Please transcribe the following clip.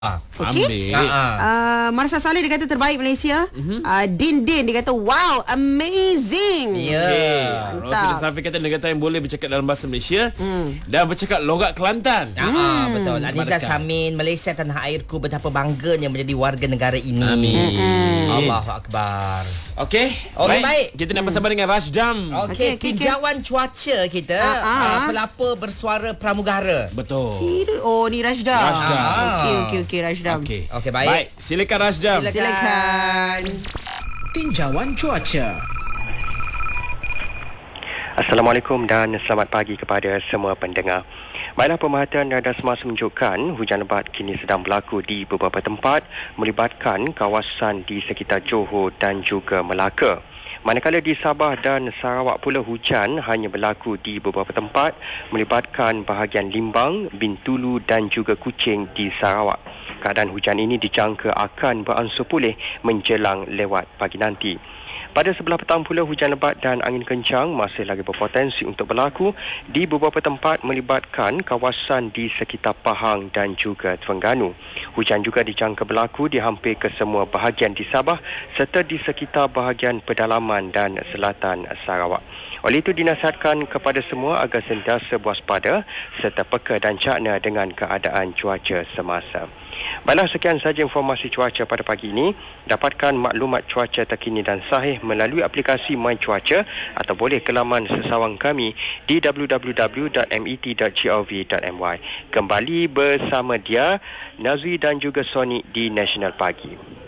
Okey. Marsa Saleh dia kata terbaik Malaysia. Din dia kata wow, amazing. Rosida Safi kata negara yang boleh bercakap dalam bahasa Malaysia dan bercakap logat Kelantan. Betul. Aniza Samin, Malaysia tanah airku, betapa bangganya menjadi warga negara ini. Amin. Allahu Akbar. Okey, baik. Kita nak bersama dengan Rashdam. Okey, tinjauan cuaca kita. Pelapor bersuara pramugara. Betul. Oh, ni Rashdam. Okey Rashdam. Okey, baik. Silakan Rashdam. Silakan. Tinjauan cuaca. Assalamualaikum dan selamat pagi kepada semua pendengar. Baiklah, pemerhatian radar semasa menunjukkan hujan lebat kini sedang berlaku di beberapa tempat melibatkan kawasan di sekitar Johor dan juga Melaka. Manakala di Sabah dan Sarawak pula hujan hanya berlaku di beberapa tempat melibatkan bahagian Limbang, Bintulu dan juga Kuching di Sarawak. Keadaan hujan ini dijangka akan beransur pulih menjelang lewat pagi nanti. Pada sebelah petang pula hujan lebat dan angin kencang masih lagi berpotensi untuk berlaku di beberapa tempat melibatkan kawasan di sekitar Pahang dan juga Terengganu. Hujan juga dijangka berlaku di hampir kesemua bahagian di Sabah serta di sekitar bahagian pedalaman dan selatan Sarawak. Oleh itu dinasihatkan kepada semua agar sentiasa waspada serta peka dan cakna dengan keadaan cuaca semasa. Baiklah, sekian sahaja informasi cuaca pada pagi ini. Dapatkan maklumat cuaca terkini dan sahih melalui aplikasi My Cuaca atau boleh ke laman sesawang kami di www.met.gov.my. Kembali bersama dia, Nazwi dan juga Sonic di Nasional Pagi.